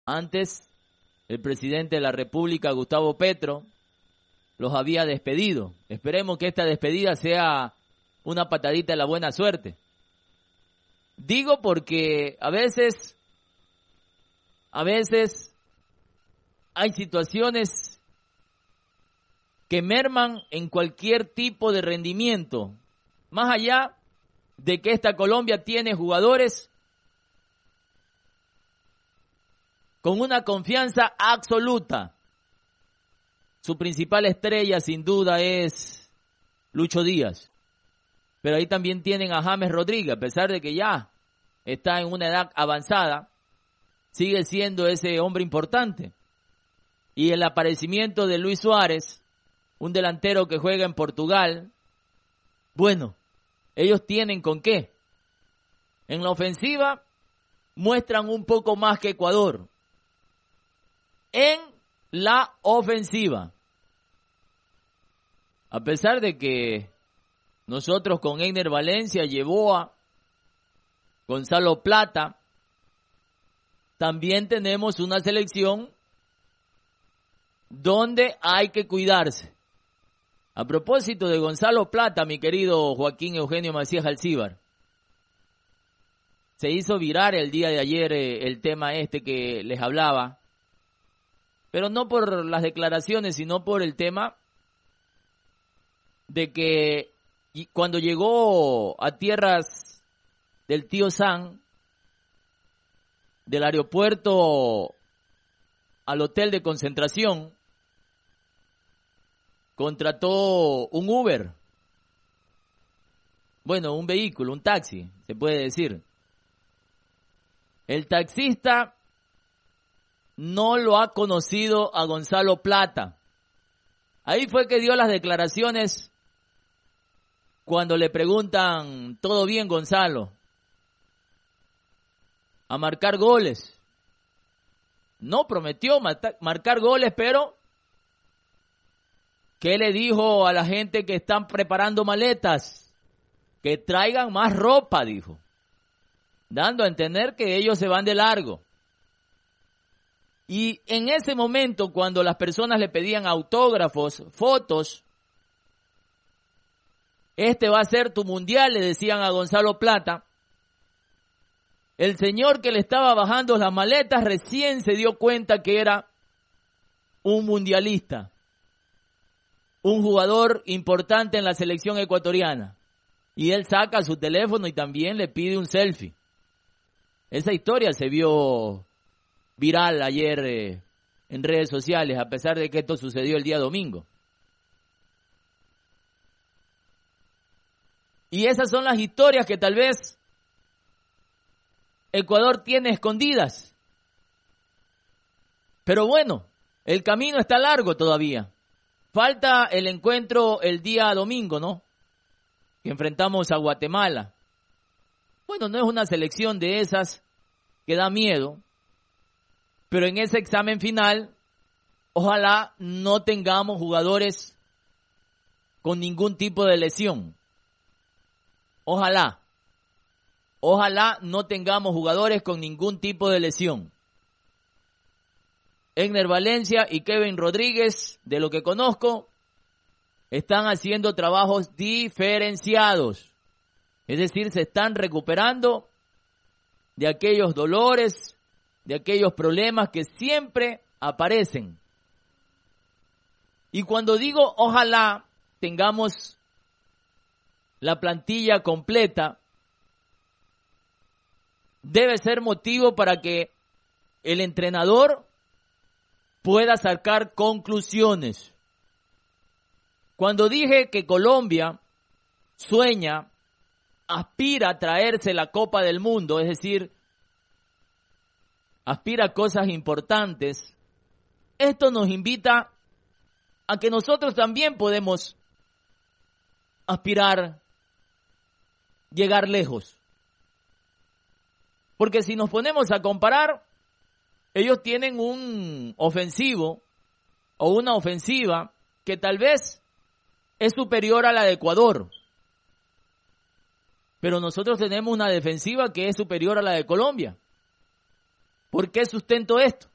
Antes, el presidente de la República, Gustavo Petro, los había despedido. Esperemos que esta despedida sea una patadita de la buena suerte. Digo porque a veces hay situaciones que merman en cualquier tipo de rendimiento, más allá de que esta Colombia tiene jugadores con una confianza absoluta. Su principal estrella sin duda es Lucho Díaz, pero ahí también tienen a James Rodríguez, a pesar de que ya está en una edad avanzada, sigue siendo ese hombre importante. Y el aparecimiento de Luis Suárez, un delantero que juega en Portugal, bueno, ellos tienen con qué. En la ofensiva muestran un poco más que Ecuador. En la ofensiva, a pesar de que nosotros con Einer Valencia, Yeboah, Gonzalo Plata, también tenemos una selección donde hay que cuidarse. A propósito de Gonzalo Plata, mi querido Joaquín Eugenio Macías Alcíbar, se hizo viral el día de ayer el tema que les hablaba, pero no por las declaraciones, sino por el tema de que cuando llegó a tierras del tío Sam, del aeropuerto al hotel de concentración, contrató un Uber. Bueno, un vehículo, un taxi, se puede decir. El taxista no lo ha conocido a Gonzalo Plata. Ahí fue que dio las declaraciones cuando le preguntan, ¿todo bien, Gonzalo? A marcar goles. No prometió marcar goles, pero ¿qué le dijo a la gente que están preparando maletas? Que traigan más ropa, dijo, dando a entender que ellos se van de largo. Y en ese momento, cuando las personas le pedían autógrafos, fotos, este va a ser tu mundial, le decían a Gonzalo Plata. El señor que le estaba bajando las maletas recién se dio cuenta que era un mundialista, un jugador importante en la selección ecuatoriana. Y él saca su teléfono y también le pide un selfie. Esa historia se vio viral ayer en redes sociales, a pesar de que esto sucedió el día domingo. Y esas son las historias que tal vez Ecuador tiene escondidas. Pero bueno, el camino está largo todavía. Falta el encuentro el día domingo, ¿no? Que enfrentamos a Guatemala. Bueno, no es una selección de esas que da miedo, pero en ese examen final, ojalá no tengamos jugadores con ningún tipo de lesión. Ojalá no tengamos jugadores con ningún tipo de lesión. Einer Valencia y Kevin Rodríguez, de lo que conozco, están haciendo trabajos diferenciados. Es decir, se están recuperando de aquellos dolores, de aquellos problemas que siempre aparecen. Y cuando digo ojalá tengamos la plantilla completa, debe ser motivo para que el entrenador pueda sacar conclusiones. Cuando dije que Colombia sueña, aspira a traerse la Copa del Mundo, es decir, aspira a cosas importantes, esto nos invita a que nosotros también podemos aspirar, llegar lejos. Porque si nos ponemos a comparar, ellos tienen un ofensivo o una ofensiva que tal vez es superior a la de Ecuador. Pero nosotros tenemos una defensiva que es superior a la de Colombia. ¿Por qué sustento esto?